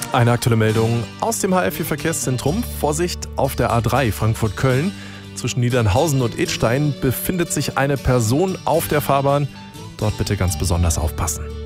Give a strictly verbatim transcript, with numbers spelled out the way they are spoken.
Eine aktuelle Meldung aus dem H L vier Verkehrszentrum. Vorsicht auf der A drei Frankfurt-Köln. Zwischen Niedernhausen und Idstein befindet sich eine Person auf der Fahrbahn. Dort bitte ganz besonders aufpassen.